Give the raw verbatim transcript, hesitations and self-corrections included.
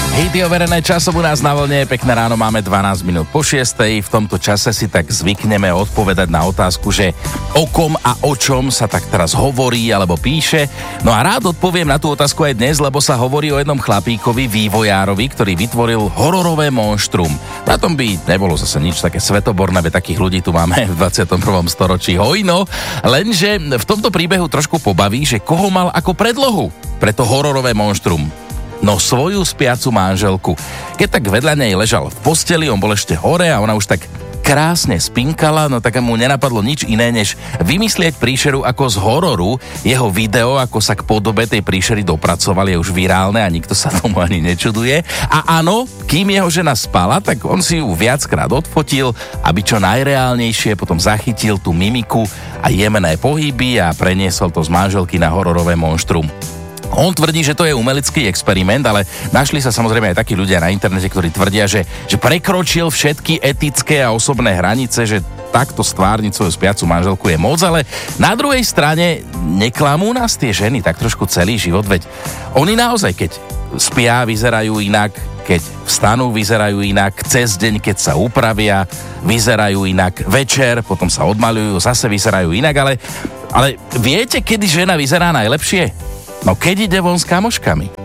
Hity overené časom u nás na vlne, pekné ráno, máme dvanásť minút po šiestej. V tomto čase si tak zvykneme odpovedať na otázku, že o kom a o čom sa tak teraz hovorí alebo píše. No a rád odpoviem na tú otázku aj dnes, lebo sa hovorí o jednom chlapíkovi, vývojárovi, ktorý vytvoril hororové monštrum. Na tom by nebolo zase nič také svetoborné, veď takých ľudí tu máme v dvadsiatom prvom storočí hojno, lenže v tomto príbehu trošku pobaví, že koho mal ako predlohu pre to hororové monštrum. No svoju spiacu manželku. Keď tak vedľa nej ležal v posteli, on bol ešte hore a ona už tak krásne spinkala, no tak mu nenapadlo nič iné, než vymyslieť príšeru ako z hororu. Jeho video, ako sa k podobe tej príšery dopracoval, je už virálne a nikto sa tomu ani nečuduje. A áno, kým jeho žena spala, tak on si ju viackrát odfotil, aby čo najreálnejšie potom zachytil tú mimiku a jemné pohyby a preniesol to z manželky na hororové monštrum. On tvrdí, že to je umelecký experiment, ale našli sa samozrejme aj takí ľudia na internete, ktorí tvrdia, že, že prekročil všetky etické a osobné hranice, že takto stvárniť svoju spiacu manželku je moc, ale na druhej strane neklamú nás tie ženy tak trošku celý život, veď oni naozaj, keď spia, vyzerajú inak, keď vstanú, vyzerajú inak, cez deň, keď sa upravia, vyzerajú inak, večer, potom sa odmaľujú, zase vyzerajú inak, ale, ale viete, kedy žena vyzerá najlepšie? No keď ide von s kamoškami.